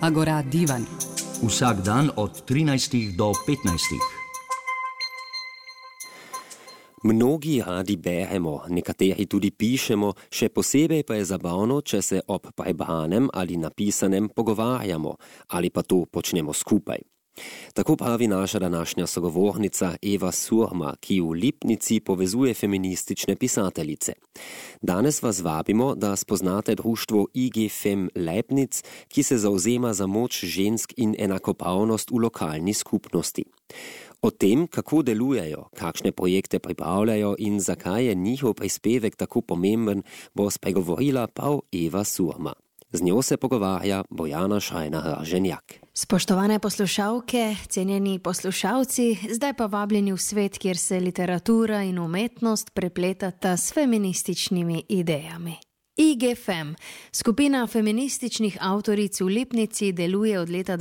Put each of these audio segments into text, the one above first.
Agora Divan. Vsak dan od 13 do 15. Mnogi radi beremo, nekateri tudi pišemo, še posebej pa je zabavno, če se ob prebranem ali napisanem pogovarjamo, ali pa to počnemo skupaj. Tako pravi naša današnja sogovornica Eva Surma, ki v Lipnici povezuje feministične pisateljice. Danes vas vabimo, da spoznate društvo IG Fem Leibniz, ki se zauzema za moč žensk in enakopravnost v lokalni skupnosti. O tem, kako delujejo, kakšne projekte pripravljajo in zakaj je njihov prispevek tako pomemben, bo spregovorila prav Eva Surma. Z njo se pogovarja Bojana Šajna-Hrženjak. Spoštovane poslušalke, cenjeni poslušalci, zdaj pa vabljeni v svet, kjer se literatura in umetnost prepletata s feminističnimi idejami. IG Fem, skupina feminističnih avtoric v Lipnici, deluje od leta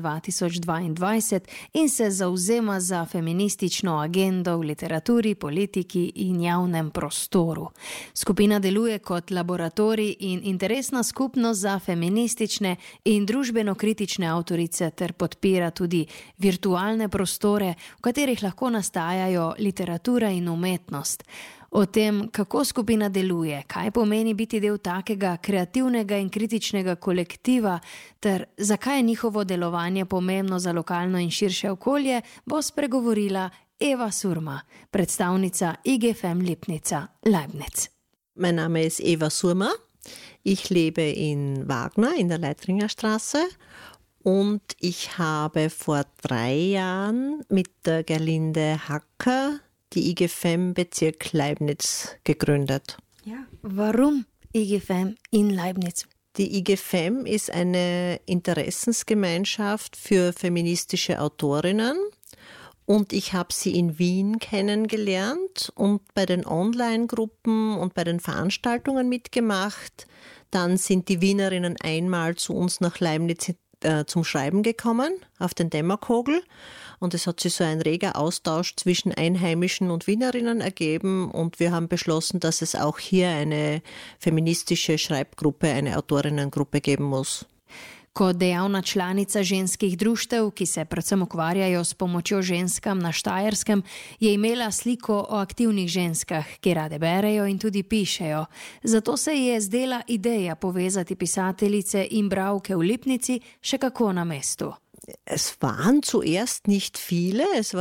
2022 in se zauzema za feministično agendo v literaturi, politiki in javnem prostoru. Skupina deluje kot laboratorij in interesna skupnost za feministične in družbeno-kritične avtorice ter podpira tudi virtualne prostore, v katerih lahko nastajajo literatura in umetnost. O tem, kako skupina deluje, kaj pomeni biti del takega kreativnega in kritičnega kolektiva ter zakaj je njihovo delovanje pomembno za lokalno in širše okolje, bo spregovorila Eva Surma, predstavnica IG Fem Leibniz. Mein Name ist Eva Surma. Ich lebe in Wagner in der Leitringerstraße und ich habe vor 3 Jahren mit der Gerlinde Hacker die IG Fem Bezirk Leibniz gegründet. Ja. Warum IG Fem in Leibniz? Die IG Fem ist eine Interessensgemeinschaft für feministische Autorinnen und ich habe sie in Wien kennengelernt und bei den Online-Gruppen und bei den Veranstaltungen mitgemacht. Dann sind die Wienerinnen einmal zu uns nach Leibniz zum Schreiben gekommen, auf den Dämmerkogel. Und es hat sich so ein reger Austausch zwischen Einheimischen und Wienerinnen ergeben und wir haben beschlossen, dass es auch hier eine feministische Schreibgruppe, eine Autorinnengruppe geben muss. Kot dejavna članica ženskih društev, ki se predvsem ukvarjajo s pomočjo ženskam na Štajerskem, je imela sliko o aktivnih ženskah, ki rade berejo in tudi pišejo. Zato se je zdela ideja povezati pisateljice in bralke v Lipnici še kako na mestu. Es waren zuerst nicht viele.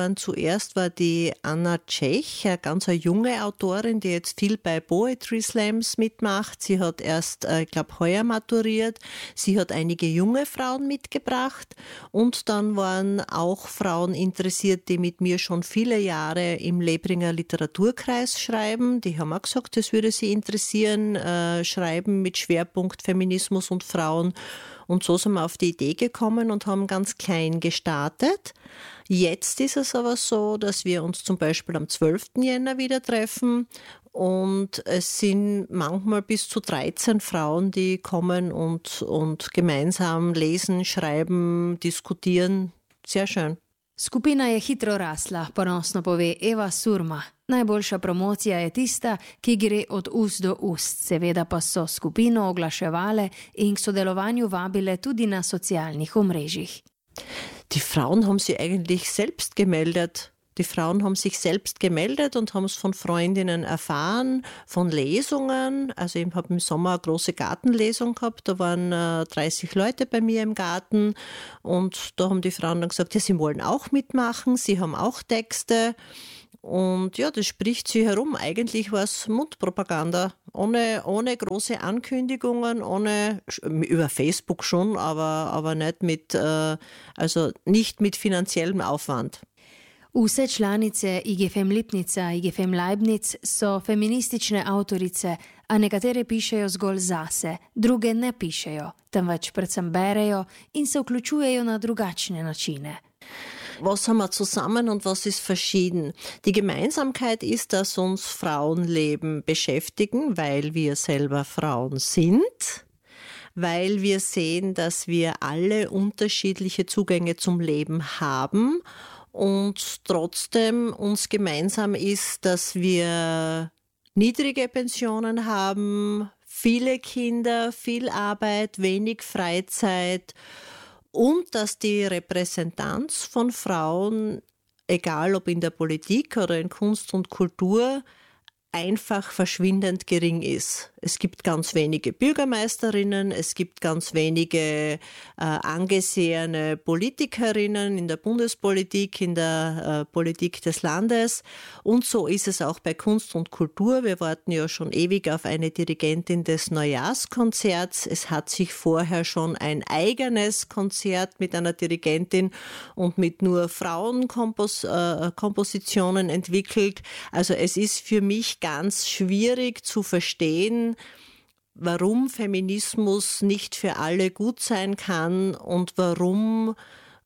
War die Anna Tschech, eine ganz junge Autorin, die jetzt viel bei Poetry Slams mitmacht. Sie hat erst, ich glaube, heuer maturiert. Sie hat einige junge Frauen mitgebracht und dann waren auch Frauen interessiert, die mit mir schon viele Jahre im Lebringer Literaturkreis schreiben. Die haben auch gesagt, das würde sie interessieren, Schreiben mit Schwerpunkt Feminismus und Frauen. Und so sind wir auf die Idee gekommen und haben ganz klein gestartet. Jetzt ist es aber so, dass wir uns zum Beispiel am 12. Jänner wieder treffen und es sind manchmal bis zu 13 Frauen, die kommen und gemeinsam lesen, schreiben, diskutieren. Sehr schön. Skupina je hitro rasla, ponosno pove Eva Surma. Najboljša promocija je tista, ki gre od ust do ust. Seveda pa so skupino oglaševale in k sodelovanju vabile tudi na socialnih omrežjih. Die Frauen haben sich eigentlich selbst gemeldet. Die Frauen haben sich selbst gemeldet und haben es von Freundinnen erfahren, von Lesungen. Also ich habe im Sommer eine große Gartenlesung gehabt, da waren 30 Leute bei mir im Garten und da haben die Frauen dann gesagt, ja, sie wollen auch mitmachen, sie haben auch Texte. Und ja, das spricht sich herum. Eigentlich war es Mundpropaganda, ohne große Ankündigungen, über Facebook schon, aber nicht mit finanziellem Aufwand. Vse članice IG Fem Lipnica, IG Fem Leibniz so feministične avtorice, a nekatere pišejo zgolj zase, druge ne pišejo, temveč predvsem berejo in se vključujejo na drugačne načine. Was haben wir zusammen und was ist verschieden? Die Gemeinsamkeit ist, dass uns Frauenleben beschäftigen, weil wir selber Frauen sind, weil wir sehen, dass wir alle unterschiedliche Zugänge zum Leben haben und trotzdem uns gemeinsam ist, dass wir niedrige Pensionen haben, viele Kinder, viel Arbeit, wenig Freizeit und dass die Repräsentanz von Frauen, egal ob in der Politik oder in Kunst und Kultur, einfach verschwindend gering ist. Es gibt ganz wenige Bürgermeisterinnen, es gibt ganz wenige angesehene Politikerinnen in der Bundespolitik, in der Politik des Landes. Und so ist es auch bei Kunst und Kultur. Wir warten ja schon ewig auf eine Dirigentin des Neujahrskonzerts. Es hat sich vorher schon ein eigenes Konzert mit einer Dirigentin und mit nur Frauenkompositionen entwickelt. Also es ist für mich ganz schwierig zu verstehen, warum Feminismus nicht für alle gut sein kann und warum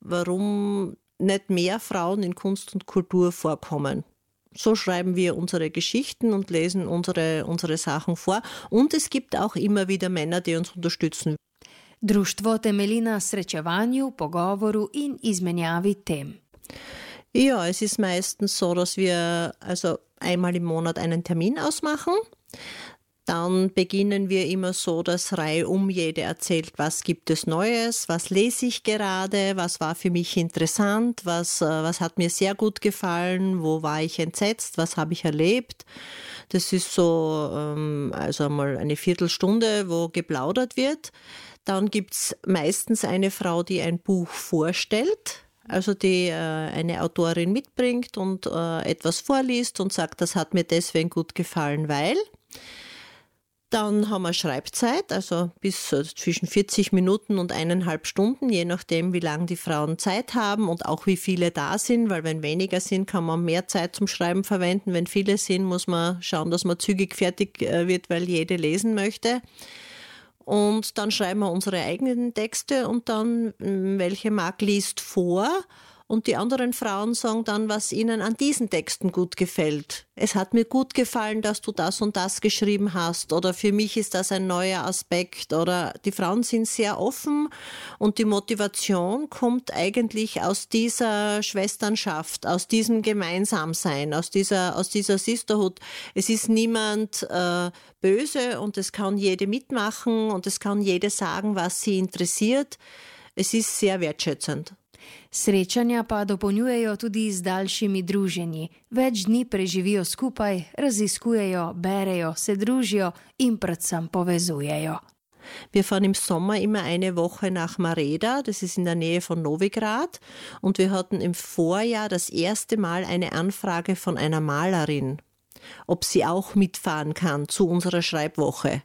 nicht mehr Frauen in Kunst und Kultur vorkommen. So schreiben wir unsere Geschichten und lesen unsere Sachen vor. Und es gibt auch immer wieder Männer, die uns unterstützen. Društvo temelji na srečevanju, pogovoru in izmenjavi tem. Ja, es ist meistens so, dass wir also einmal im Monat einen Termin ausmachen. Dann beginnen wir immer so, dass reihum jede erzählt, was gibt es Neues, was lese ich gerade, was war für mich interessant, was hat mir sehr gut gefallen, wo war ich entsetzt, was habe ich erlebt. Das ist so also einmal eine Viertelstunde, wo geplaudert wird. Dann gibt es meistens eine Frau, die ein Buch vorstellt. Also die eine Autorin mitbringt und etwas vorliest und sagt, das hat mir deswegen gut gefallen, weil. Dann haben wir Schreibzeit, also bis zwischen 40 Minuten und 1,5 Stunden, je nachdem, wie lange die Frauen Zeit haben und auch wie viele da sind, weil wenn weniger sind, kann man mehr Zeit zum Schreiben verwenden. Wenn viele sind, muss man schauen, dass man zügig fertig wird, weil jede lesen möchte. Und dann schreiben wir unsere eigenen Texte und dann, welche mag, liest vor. Und die anderen Frauen sagen dann, was ihnen an diesen Texten gut gefällt. Es hat mir gut gefallen, dass du das und das geschrieben hast. Oder für mich ist das ein neuer Aspekt. Oder die Frauen sind sehr offen und die Motivation kommt eigentlich aus dieser Schwesternschaft, aus diesem Gemeinsamsein, aus dieser Sisterhood. Es ist niemand böse und es kann jede mitmachen und es kann jede sagen, was sie interessiert. Es ist sehr wertschätzend. Srečanja pa dopolnjujejo tudi z daljšimi druženji. Več dni preživijo skupaj, raziskujejo, berejo, se družijo in predvsem povezujejo. Wir fahren im Sommer immer eine Woche nach Mareda, das ist in der Nähe von Novigrad. Und wir hatten im Vorjahr das erste Mal eine Anfrage von einer Malerin, ob sie auch mitfahren kann zu unserer Schreibwoche.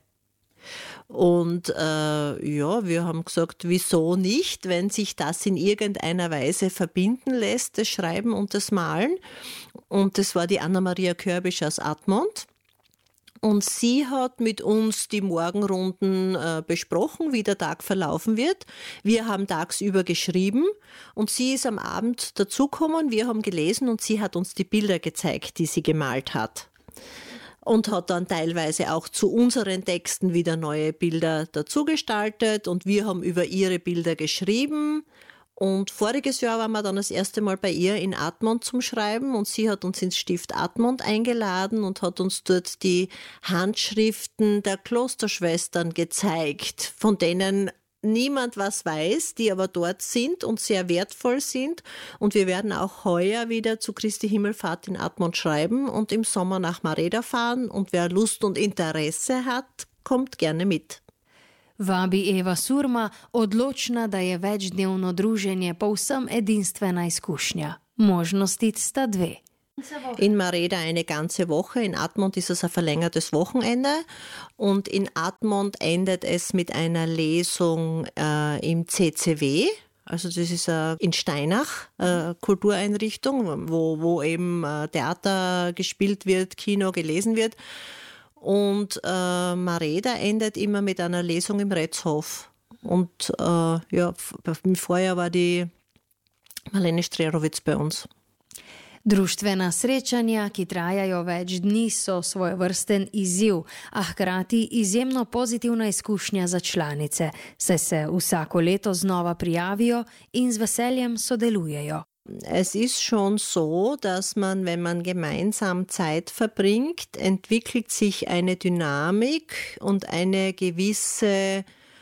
Und wir haben gesagt, wieso nicht, wenn sich das in irgendeiner Weise verbinden lässt, das Schreiben und das Malen. Und das war die Anna-Maria Körbisch aus Admont. Und sie hat mit uns die Morgenrunden besprochen, wie der Tag verlaufen wird. Wir haben tagsüber geschrieben und sie ist am Abend dazugekommen, wir haben gelesen und sie hat uns die Bilder gezeigt, die sie gemalt hat. Und hat dann teilweise auch zu unseren Texten wieder neue Bilder dazu gestaltet und wir haben über ihre Bilder geschrieben. Und voriges Jahr waren wir dann das erste Mal bei ihr in Admont zum Schreiben und sie hat uns ins Stift Admont eingeladen und hat uns dort die Handschriften der Klosterschwestern gezeigt, von denen niemand was weiß, die aber dort sind und sehr wertvoll sind. Und wir werden auch heuer wieder zu Christi Himmelfahrt in Admont schreiben und im Sommer nach Mareda fahren. Und wer Lust und Interesse hat, kommt gerne mit. Vabi Eva Surma, odločna, da je večdnevno druženje povsem edinstvena izkušnja. Možnosti sta dve. In Mareda eine ganze Woche, in Admont ist es ein verlängertes Wochenende und in Admont endet es mit einer Lesung im CCW, also das ist in Steinach, Kultureinrichtung, wo eben Theater gespielt wird, Kino gelesen wird und Mareda endet immer mit einer Lesung im Retzhof und im Vorjahr war die Marlene Strerowitz bei uns. Društvena srečanja, ki trajajo več dni, so svojevrsten izziv, a hkrati izjemno pozitivna izkušnja za članice, saj se vsako leto znova prijavijo in z veseljem sodelujejo. Es ist schon so, dass man, wenn man gemeinsam Zeit verbringt, entwickelt sich eine Dynamik und eine gewisse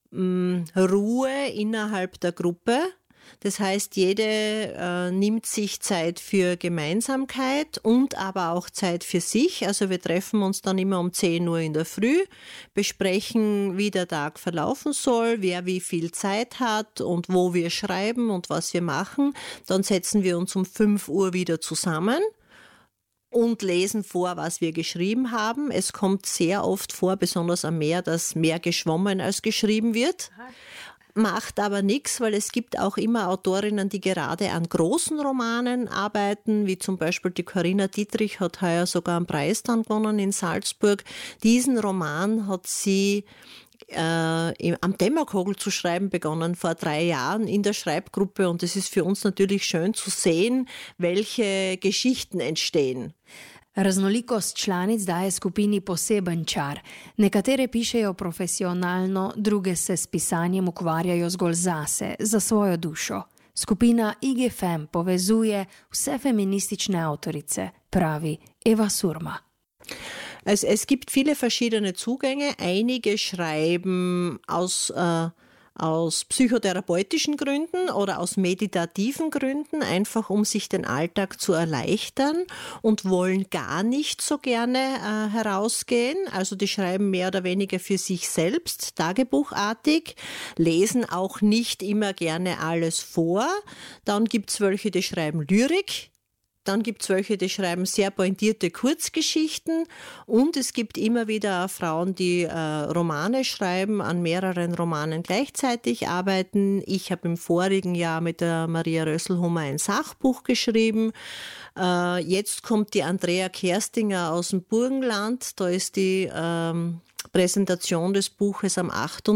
Ruhe innerhalb der Gruppe. Das heißt, jede nimmt sich Zeit für Gemeinsamkeit und aber auch Zeit für sich. Also wir treffen uns dann immer um 10 Uhr in der Früh, besprechen, wie der Tag verlaufen soll, wer wie viel Zeit hat und wo wir schreiben und was wir machen. Dann setzen wir uns um 5 Uhr wieder zusammen und lesen vor, was wir geschrieben haben. Es kommt sehr oft vor, besonders am Meer, dass mehr geschwommen als geschrieben wird. Macht aber nichts, weil es gibt auch immer Autorinnen, die gerade an großen Romanen arbeiten, wie zum Beispiel die Corinna Dietrich hat heuer sogar einen Preis dann gewonnen in Salzburg. Diesen Roman hat sie am Dämmerkogel zu schreiben begonnen vor 3 Jahren in der Schreibgruppe und es ist für uns natürlich schön zu sehen, welche Geschichten entstehen. Raznolikost članic daje skupini poseben čar. Nekatere pišejo profesionalno, druge se s pisanjem ukvarjajo zgolj zase, za svojo dušo. Skupina IGFM povezuje vse feministične avtorice, pravi Eva Surma. Es gibt viele verschiedene Zugänge. Einige schreiben aus psychotherapeutischen Gründen oder aus meditativen Gründen, einfach um sich den Alltag zu erleichtern und wollen gar nicht so gerne herausgehen. Also die schreiben mehr oder weniger für sich selbst, tagebuchartig, lesen auch nicht immer gerne alles vor. Dann gibt's welche, die schreiben Lyrik. Dann gibt es welche, die schreiben sehr pointierte Kurzgeschichten und es gibt immer wieder auch Frauen, die Romane schreiben, an mehreren Romanen gleichzeitig arbeiten. Ich habe im vorigen Jahr mit der Maria Rösselhummer ein Sachbuch geschrieben. Jetzt kommt die Andrea Kerstinger aus dem Burgenland. Da ist die Präsentation des Buches am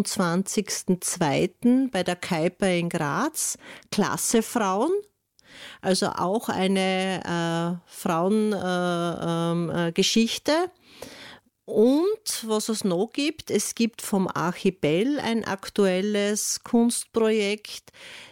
28.02. bei der Kaiper in Graz. Klasse Frauen. Also auch eine Frauengeschichte. Und was es noch gibt, es gibt vom Archipel ein aktuelles Kunstprojekt,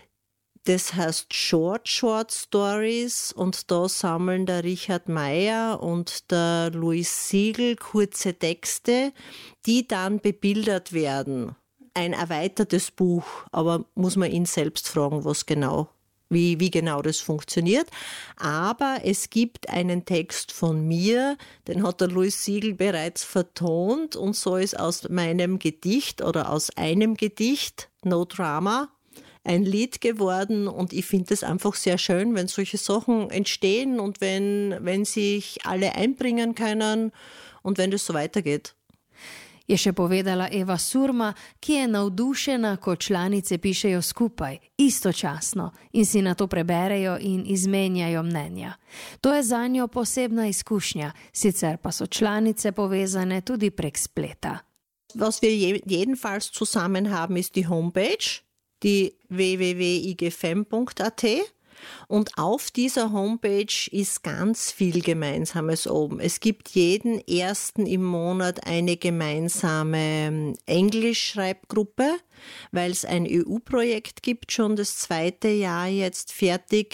das heißt Short Stories und da sammeln der Richard Meyer und der Louis Siegel kurze Texte, die dann bebildert werden. Ein erweitertes Buch, aber muss man ihn selbst fragen, was genau wie genau das funktioniert. Aber es gibt einen Text von mir, den hat der Louis Siegel bereits vertont und so ist aus meinem Gedicht oder aus einem Gedicht, No Drama, ein Lied geworden und ich finde es einfach sehr schön, wenn solche Sachen entstehen und wenn sich alle einbringen können und wenn das so weitergeht. Je še povedala Eva Surma, ki je navdušena, ko članice pišejo skupaj, istočasno in si nato preberejo in izmenjajo mnenja. To je zanjo posebna izkušnja, sicer pa so članice povezane tudi prek spleta. Was wir jedenfalls zusammen haben, ist die Homepage, die www.igfm.at. Und auf dieser Homepage ist ganz viel Gemeinsames oben. Es gibt jeden 1. im Monat eine gemeinsame Englischschreibgruppe, weil es ein EU-Projekt gibt, schon das 2. Jahr jetzt fertig,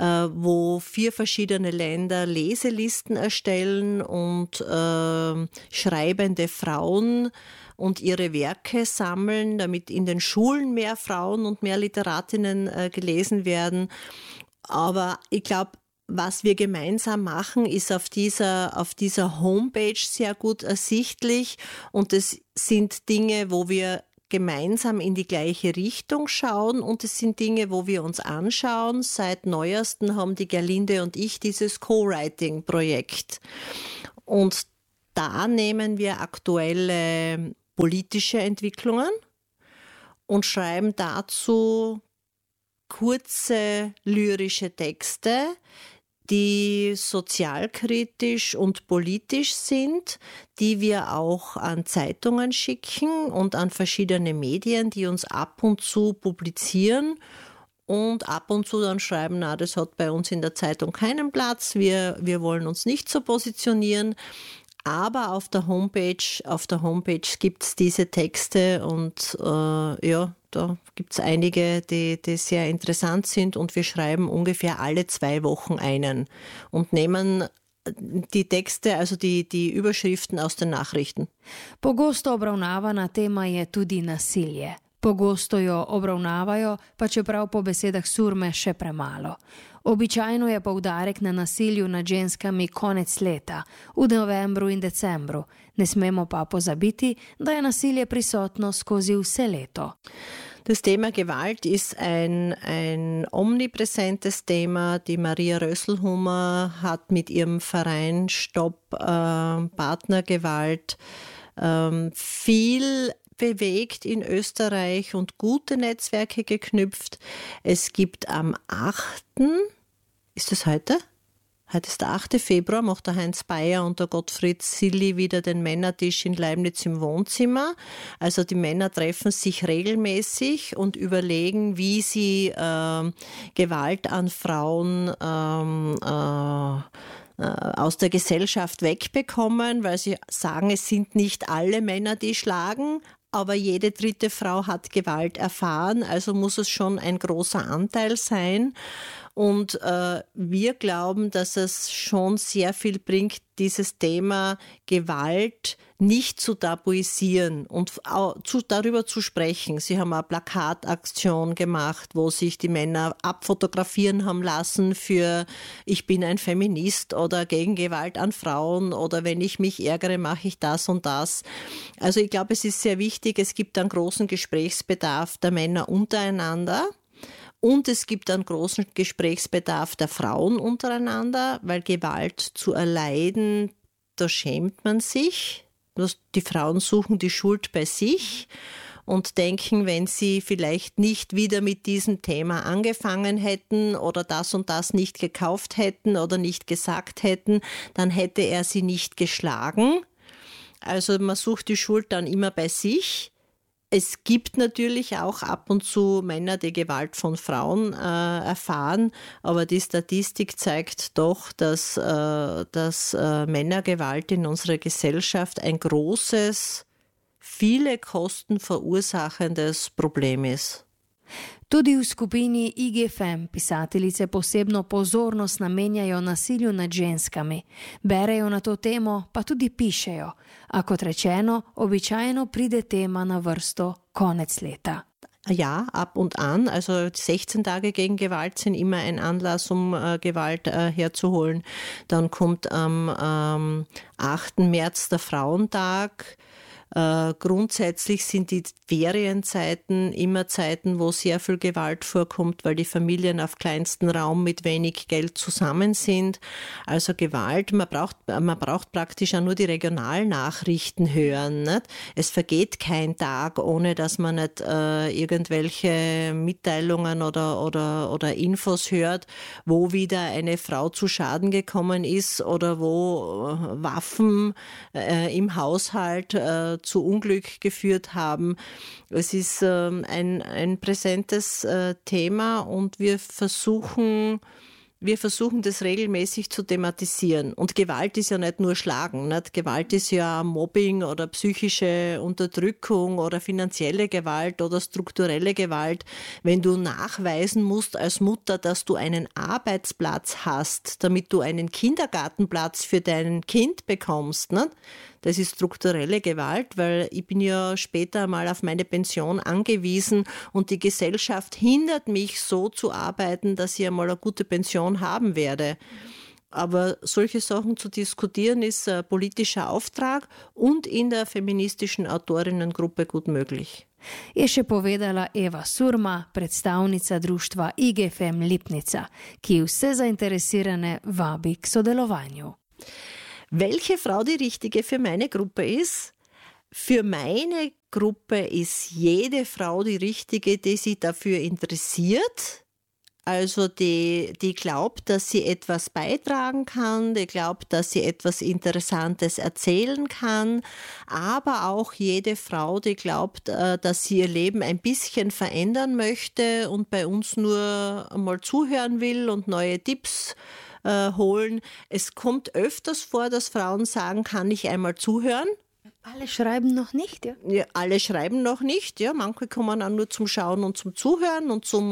wo 4 verschiedene Länder Leselisten erstellen und schreibende Frauen und ihre Werke sammeln, damit in den Schulen mehr Frauen und mehr Literatinnen gelesen werden. Aber ich glaube, was wir gemeinsam machen, ist auf dieser Homepage sehr gut ersichtlich und es sind Dinge, wo wir gemeinsam in die gleiche Richtung schauen und es sind Dinge, wo wir uns anschauen. Seit neuesten haben die Gerlinde und ich dieses Co-Writing-Projekt. Und da nehmen wir aktuelle politische Entwicklungen und schreiben dazu kurze lyrische Texte, die sozialkritisch und politisch sind, die wir auch an Zeitungen schicken und an verschiedene Medien, die uns ab und zu publizieren und ab und zu dann schreiben, na, das hat bei uns in der Zeitung keinen Platz, wir wollen uns nicht so positionieren. Aber auf der Homepage gibt es diese Texte und ja, da gibt es einige, die sehr interessant sind und wir schreiben ungefähr alle 2 Wochen einen und nehmen die Texte, also die Überschriften aus den Nachrichten. Pogosto obravnavana tema je tudi nasilje. Pogosto jo obravnavajo, pa čeprav po besedah Surme še premalo. Običajno je poudarek na nasilju nad ženskami konec leta, v novembru in decembru. Ne smemo pa pozabiti, da je nasilje prisotno skozi vse leto. Das Thema Gewalt ist ein omnipräsentes Thema. Die Maria Rösselhummer hat mit ihrem Verein Stopp Partnergewalt viel bewegt in Österreich und gute Netzwerke geknüpft. Es gibt am 8. Ist das heute? Heute ist der 8. Februar, macht der Heinz Bayer und der Gottfried Silli wieder den Männertisch in Leibniz im Wohnzimmer. Also die Männer treffen sich regelmäßig und überlegen, wie sie Gewalt an Frauen aus der Gesellschaft wegbekommen, weil sie sagen, es sind nicht alle Männer, die schlagen, aber jede dritte Frau hat Gewalt erfahren, also muss es schon ein großer Anteil sein. Und wir glauben, dass es schon sehr viel bringt, dieses Thema Gewalt nicht zu tabuisieren und darüber zu sprechen. Sie haben eine Plakataktion gemacht, wo sich die Männer abfotografieren haben lassen für "Ich bin ein Feminist" oder "Gegen Gewalt an Frauen" oder "Wenn ich mich ärgere, mache ich das und das". Also ich glaube, es ist sehr wichtig, es gibt einen großen Gesprächsbedarf der Männer untereinander. Und es gibt einen großen Gesprächsbedarf der Frauen untereinander, weil Gewalt zu erleiden, da schämt man sich. Die Frauen suchen die Schuld bei sich und denken, wenn sie vielleicht nicht wieder mit diesem Thema angefangen hätten oder das und das nicht gekauft hätten oder nicht gesagt hätten, dann hätte er sie nicht geschlagen. Also man sucht die Schuld dann immer bei sich. Es gibt natürlich auch ab und zu Männer, die Gewalt von Frauen erfahren, aber die Statistik zeigt doch, dass Männergewalt in unserer Gesellschaft ein großes, viele Kosten verursachendes Problem ist. Tudi v skupini IGFM pisateljice posebno pozornost namenjajo nasilju nad ženskami. Berejo na to temo, pa tudi pišejo. A kot rečeno, običajno pride tema na vrsto konec leta. Ja, ab und an. Also 16 Tage gegen Gewalt sind immer ein Anlass, um Gewalt herzuholen. Dann kommt am 8. März der Frauentag. Grundsätzlich sind die Ferienzeiten immer Zeiten, wo sehr viel Gewalt vorkommt, weil die Familien auf kleinstem Raum mit wenig Geld zusammen sind. Also Gewalt, man braucht praktisch auch nur die Regionalnachrichten hören. Nicht? Es vergeht kein Tag, ohne dass man nicht irgendwelche Mitteilungen oder Infos hört, wo wieder eine Frau zu Schaden gekommen ist oder wo Waffen im Haushalt zu Unglück geführt haben. Es ist ein präsentes Thema und wir versuchen das regelmäßig zu thematisieren. Und Gewalt ist ja nicht nur Schlagen. Nicht? Gewalt ist ja Mobbing oder psychische Unterdrückung oder finanzielle Gewalt oder strukturelle Gewalt. Wenn du nachweisen musst als Mutter, dass du einen Arbeitsplatz hast, damit du einen Kindergartenplatz für dein Kind bekommst, nicht? Das ist strukturelle Gewalt, weil ich bin ja später mal auf meine Pension angewiesen und die Gesellschaft hindert mich so zu arbeiten, dass ich einmal eine gute Pension haben werde. Aber solche Sachen zu diskutieren ist ein politischer Auftrag und in der feministischen Autorinnengruppe gut möglich. Je še povedala Eva Surma, predstavnica društva IGFM Lipnica, ki vse zainteresirane vabi k sodelovanju. Welche Frau die richtige für meine Gruppe ist? Für meine Gruppe ist jede Frau die richtige, die sich dafür interessiert. Also die glaubt, dass sie etwas beitragen kann, die glaubt, dass sie etwas Interessantes erzählen kann, aber auch jede Frau, die glaubt, dass sie ihr Leben ein bisschen verändern möchte und bei uns nur einmal zuhören will und neue Tipps holen. Es kommt öfters vor, dass Frauen sagen, kann ich einmal zuhören? Alle schreiben noch nicht, ja? Ja, alle schreiben noch nicht, ja. Manche kommen auch nur zum Schauen und zum Zuhören und zu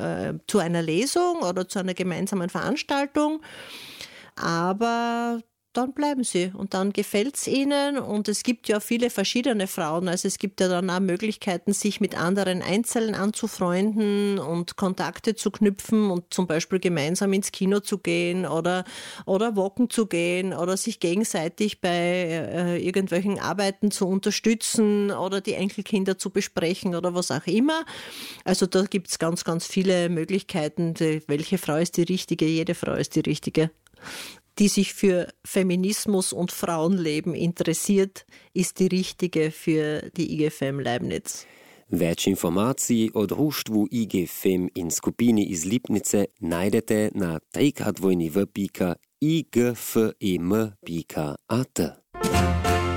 einer Lesung oder zu einer gemeinsamen Veranstaltung. Aber dann bleiben sie und dann gefällt es ihnen und es gibt ja viele verschiedene Frauen, also es gibt ja dann auch Möglichkeiten, sich mit anderen einzeln anzufreunden und Kontakte zu knüpfen und zum Beispiel gemeinsam ins Kino zu gehen oder walken zu gehen oder sich gegenseitig bei irgendwelchen Arbeiten zu unterstützen oder die Enkelkinder zu besprechen oder was auch immer. Also da gibt es ganz, ganz viele Möglichkeiten, welche Frau ist die richtige, jede Frau ist die richtige. Die sich für Feminismus und Frauenleben interessiert, ist die richtige für die IGFM Leibniz. Več informacij o društvu IGFM in skupini iz Lipnice najdete na www.igfm.at.